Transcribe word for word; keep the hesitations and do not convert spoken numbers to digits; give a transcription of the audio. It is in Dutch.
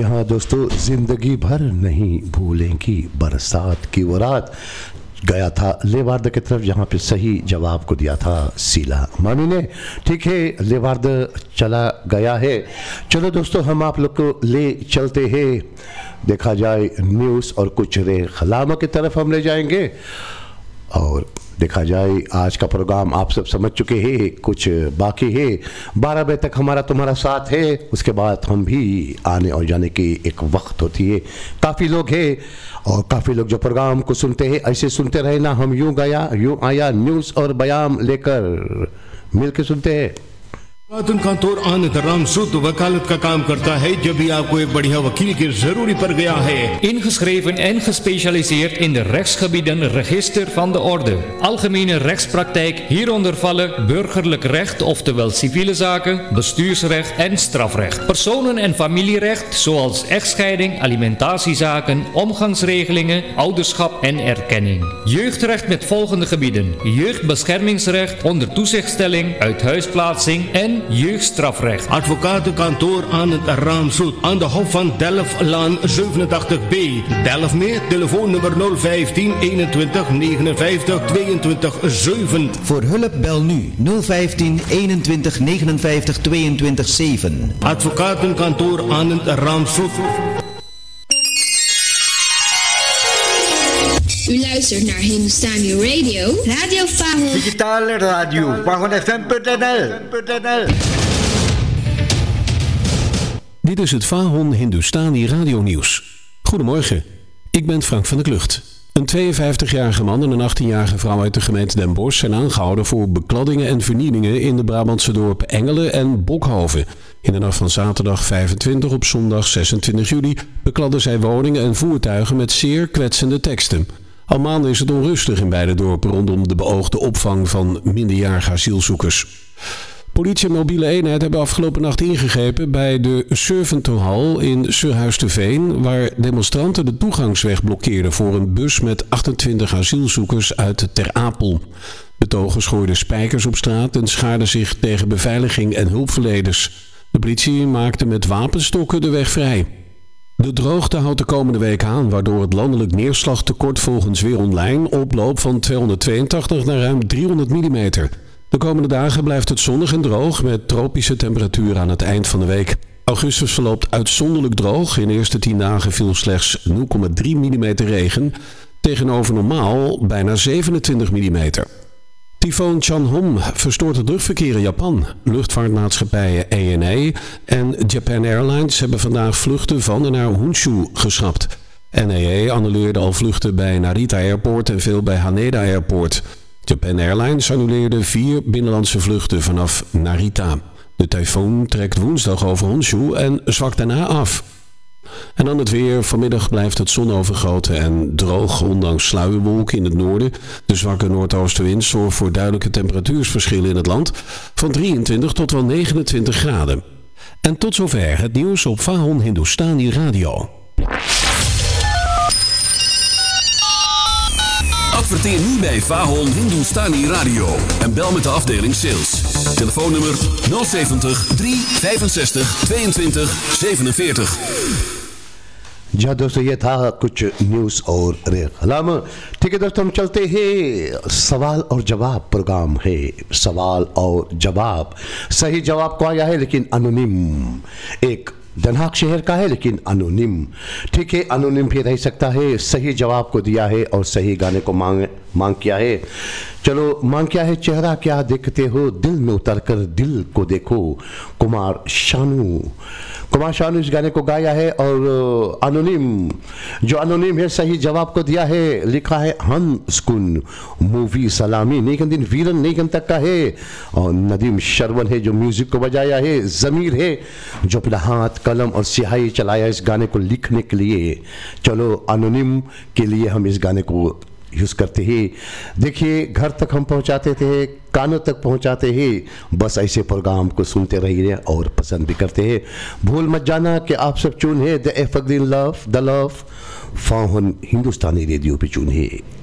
हाँ दोस्तों, जिंदगी भर नहीं भूलेंगी बरसात की वो रात गया था लेवार्द की तरफ, जहाँ पे सही जवाब को दिया था शीला मामी ने। ठीक है, लेवार्द चला गया है। चलो दोस्तों, हम आप लोग को ले चलते हैं, देखा जाए न्यूज़ और कुछ रे खलामा की तरफ हम ले जाएंगे। और देखा जाए आज का प्रोग्राम आप सब समझ चुके हैं, कुछ बाकी है। बारह बजे तक हमारा तुम्हारा साथ है, उसके बाद हम भी आने और जाने की एक वक्त होती है। काफ़ी लोग हैं और काफ़ी लोग जो प्रोग्राम को सुनते हैं, ऐसे सुनते रहे ना, हम यूँ गया यूँ आया न्यूज़ और बयान लेकर मिल के सुनते हैं। कांतोर आनंद राम सूद वकालत का काम करता है जब भी आपको एक बढ़िया वकील की जरूरी पड़ गया है। Ingeschreven en gespecialiseerd in de rechtsgebieden register van de orde. Algemene rechtspraktijk, hieronder vallen burgerlijk recht, oftewel civiele zaken, bestuursrecht en strafrecht. Personen- en familierecht, zoals echtscheiding, alimentatiezaken, omgangsregelingen, ouderschap en erkenning. Jeugdrecht met volgende gebieden: jeugdbeschermingsrecht, onder toezichtstelling, uithuisplaatsing en jeugdstrafrecht. Advocatenkantoor Anand Ramsoet aan de Hof van Delftlaan zevenentachtig B. Delft meer, telefoonnummer nul vijftien eenentwintig negenenvijftig tweeëntwintig zeven. Voor hulp bel nu nul vijftien eenentwintig negenenvijftig tweeëntwintig zeven. Advocatenkantoor Anand Ramsoet. U luistert naar Hindustani Radio, Radio Fahon. Digitale radio, Fahon F M punt n l. Dit is het Fahon Hindustani Radio Nieuws. Goedemorgen, ik ben Frank van der Klucht. Een tweeënvijftigjarige man en een achttienjarige vrouw uit de gemeente Den Bosch zijn aangehouden voor bekladdingen en vernielingen in de Brabantse dorpen Engelen en Bokhoven. In de nacht van zaterdag vijfentwintig op zondag zesentwintig juli bekladden zij woningen en voertuigen met zeer kwetsende teksten. Al maanden is het onrustig in beide dorpen rondom de beoogde opvang van minderjarige asielzoekers. Politie en mobiele eenheid hebben afgelopen nacht ingegrepen bij de Serventenhal in Surhuis-te-Veen, waar demonstranten de toegangsweg blokkeerden voor een bus met achtentwintig asielzoekers uit Ter Apel. Betogers gooiden spijkers op straat en schaarden zich tegen beveiliging en hulpverleners. De politie maakte met wapenstokken de weg vrij. De droogte houdt de komende week aan, waardoor het landelijk neerslagtekort volgens Weer Online oploopt van tweehonderdtweeëntachtig naar ruim driehonderd millimeter. De komende dagen blijft het zonnig en droog met tropische temperaturen aan het eind van de week. Augustus verloopt uitzonderlijk droog. In de eerste tien dagen viel slechts nul komma drie millimeter regen, tegenover normaal bijna zevenentwintig millimeter. Tyfoon Chanhom verstoort het luchtverkeer in Japan. Luchtvaartmaatschappijen A N A en Japan Airlines hebben vandaag vluchten van en naar Honshu geschrapt. N A A annuleerde al vluchten bij Narita Airport en veel bij Haneda Airport. Japan Airlines annuleerde vier binnenlandse vluchten vanaf Narita. De tyfoon trekt woensdag over Honshu en zwakt daarna af. En dan het weer. Vanmiddag blijft het zonovergoten en droog, ondanks sluierwolken in het noorden. De zwakke noordoostenwind zorgt voor duidelijke temperatuursverschillen in het land, van drieëntwintig tot wel negenentwintig graden. En tot zover het nieuws op Fahon Hindustani Radio. Adverteer nu bij Fahon Hindustani Radio en bel met de afdeling sales. Telefoonnummer nul zeventig drie vijfenzestig tweeëntwintig zevenenveertig. जी दोस्तों, ये था कुछ न्यूज़ और रेखलाम। ठीक है दोस्तों, हम चलते हैं सवाल और जवाब प्रोग्राम है। सवाल और जवाब, सही जवाब को आया है लेकिन अनोनिम, एक दनहाक शहर का है लेकिन अनोनिम। ठीक है, अनोनिम भी रह सकता है। सही जवाब को दिया है और सही गाने को मांग मांग किया है। चलो, मांग क्या है? चेहरा क्या देखते हो, दिल में उतर कर दिल को देखो, कुमार शानू। कुमार शानू इस गाने को गाया है। और अनोनिम, जो अनोनिम है, सही जवाब को दिया है, लिखा है हंसकुन मूवी सलामी नेकन दिन वीरन नेकन तक का है। और नदीम शरवन है जो म्यूजिक को बजाया है। ज़मीर है जो अपना हाथ कलम और स्याही चलाया इस गाने को लिखने के लिए। चलो, अनोनिम के लिए हम इस गाने को यूज़ करते हैं। देखिए, घर तक हम पहुंचाते थे, कानों तक पहुंचाते हैं। बस ऐसे प्रोग्राम को सुनते रहिए और पसंद भी करते हैं। भूल मत जाना कि आप सब चुन है द एफकदीन लव द लव फाहन हिंदुस्तानी रेडियो पे चुन है।